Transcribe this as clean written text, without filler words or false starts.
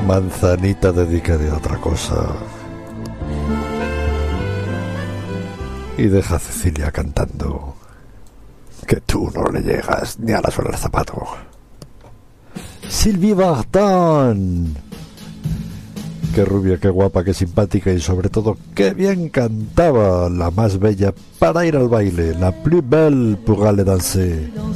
Manzanita dedicaré a otra cosa. Y deja a Cecilia cantando, que tú no le llegas ni a la suela del zapato. Sylvie Vartan. Qué rubia, qué guapa, qué simpática y sobre todo qué bien cantaba, la más bella para ir al baile, la plus belle pour aller danser.